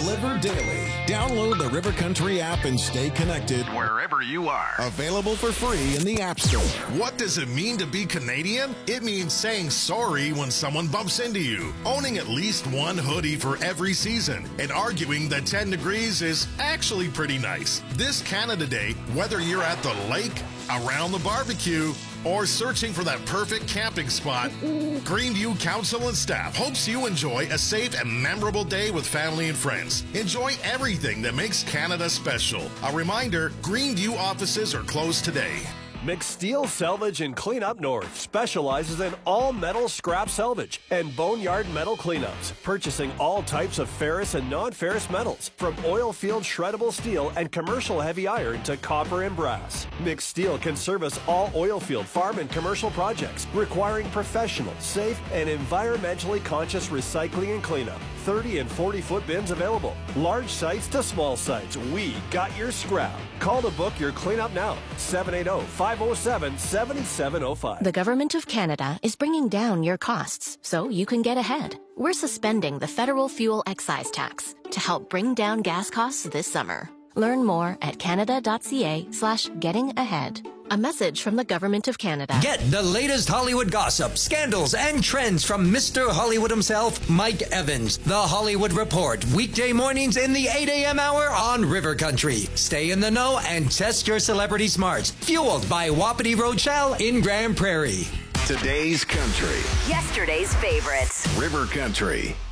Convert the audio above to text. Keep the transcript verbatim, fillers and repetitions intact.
delivered daily. Download the River Country app and stay connected wherever you are. Available for free in the App Store. What does it mean to be Canadian? It means saying sorry when someone bumps into you, owning at least one hoodie for every season, and arguing that ten degrees is actually pretty nice. This Canada Day, whether you're at the lake, around the barbecue, or searching for that perfect camping spot, Greenview Council and staff hopes you enjoy a safe and memorable day with family and friends. Enjoy everything that makes Canada special. A reminder, Greenview offices are closed today. McSteel Salvage and Cleanup North specializes in all metal scrap salvage and boneyard metal cleanups, purchasing all types of ferrous and non-ferrous metals, from oil field shreddable steel and commercial heavy iron to copper and brass. McSteel can service all oil field, farm, and commercial projects requiring professional, safe, and environmentally conscious recycling and cleanup. thirty and forty foot bins available. Large sites to small sites, we got your scrap. Call to book your cleanup now. seven eight zero, five zero seven, seven seven zero five. The Government of Canada is bringing down your costs so you can get ahead. We're suspending the federal fuel excise tax to help bring down gas costs this summer. Learn more at canada.ca slash getting ahead. A message from the Government of Canada. Get the latest Hollywood gossip, scandals, and trends from Mister Hollywood himself, Mike Evans. The Hollywood Report, weekday mornings in the eight a.m. hour on River Country. Stay in the know and test your celebrity smarts. Fueled by Wapiti Rochelle in Grand Prairie. Today's country. Yesterday's favorites. River Country.